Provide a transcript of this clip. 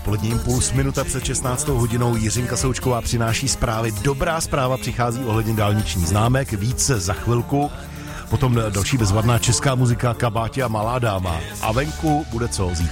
dopolední impuls, minuta před 16. hodinou. Jiřinka Součková přináší zprávy. Dobrá zpráva přichází ohledně dálničních známek, více za chvilku. Potom další bezvadná česká muzika, Kabátě a Malá dáma. A venku bude co zítra.